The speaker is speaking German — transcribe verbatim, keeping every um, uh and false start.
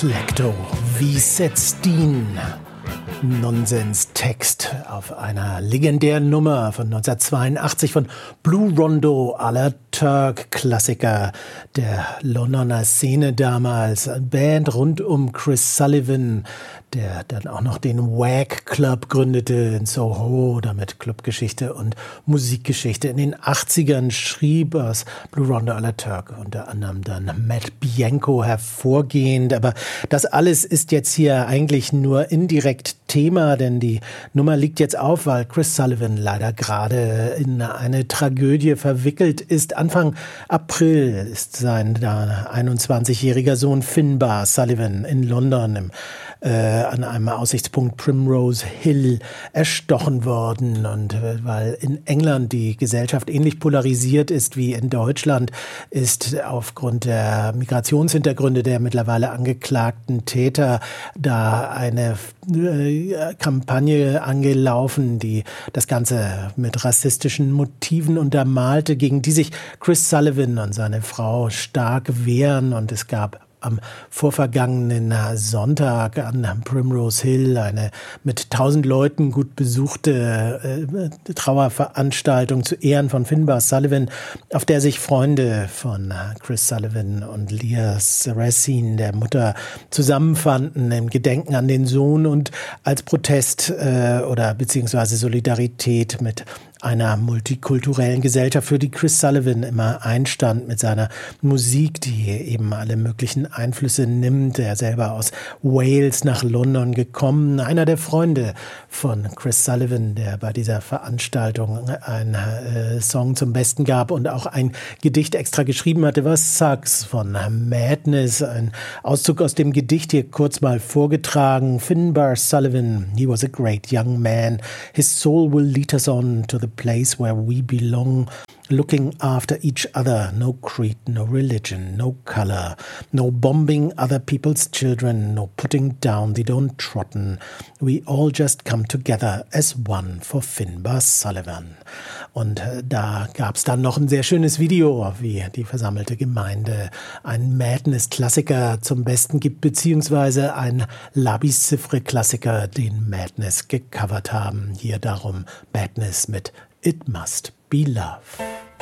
Eclecto, wie setzt Dean? Nonsenstext auf einer legendären Nummer von neunzehnhundertzweiundachtzig von Blue Rondo à la Turk, Klassiker der Londoner Szene damals. Eine Band rund um Chris Sullivan, der dann auch noch den Wag Club gründete in Soho, damit Clubgeschichte und Musikgeschichte. In den achtzigern schrieb aus Blue Rondo à la Turk unter anderem dann Matt Bianco hervorgehend. Aber das alles ist jetzt hier eigentlich nur indirekt Thema, denn die Nummer liegt jetzt auf, weil Chris Sullivan leider gerade in eine Tragödie verwickelt ist. Anfang April ist sein da einundzwanzigjähriger Sohn Finbar Sullivan in London im Äh, an einem Aussichtspunkt Primrose Hill erstochen worden. Und äh, weil in England die Gesellschaft ähnlich polarisiert ist wie in Deutschland, ist aufgrund der Migrationshintergründe der mittlerweile angeklagten Täter da eine äh, Kampagne angelaufen, die das Ganze mit rassistischen Motiven untermalte, gegen die sich Chris Sullivan und seine Frau stark wehren. Und es gab am vorvergangenen Sonntag an Primrose Hill eine mit tausend Leuten gut besuchte äh, Trauerveranstaltung zu Ehren von Finbar Sullivan, auf der sich Freunde von Chris Sullivan und Leah Saracen, der Mutter, zusammenfanden im Gedenken an den Sohn und als Protest äh, oder beziehungsweise Solidarität mit einer multikulturellen Gesellschaft, für die Chris Sullivan immer einstand mit seiner Musik, die eben alle möglichen Einflüsse nimmt. Er selber aus Wales nach London gekommen. Einer der Freunde von Chris Sullivan, der bei dieser Veranstaltung einen äh, Song zum Besten gab und auch ein Gedicht extra geschrieben hatte, war Sucks von Madness. Ein Auszug aus dem Gedicht hier kurz mal vorgetragen. Finbar Sullivan, he was a great young man. His soul will lead us on to the place where we belong, looking after each other, no creed, no religion, no color, no bombing other people's children, no putting down the downtrodden. We all just come together as one for Finbar Sullivan. Und da gab es dann noch ein sehr schönes Video, wie die versammelte Gemeinde einen Madness-Klassiker zum Besten gibt, beziehungsweise ein Labis-Cifre-Klassiker, den Madness gecovert haben. Hier darum Madness mit It Must Be Love.